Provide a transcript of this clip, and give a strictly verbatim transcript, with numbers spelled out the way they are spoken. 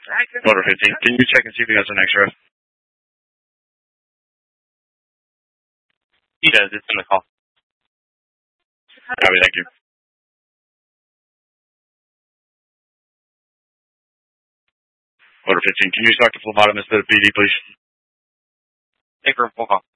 Motor fifteen, can you check and see if he has an X-ray? He does. It's in the call. Copy, thank you. Motor fifteen, can you talk to phlebotomist at a P D, please? Take her full call.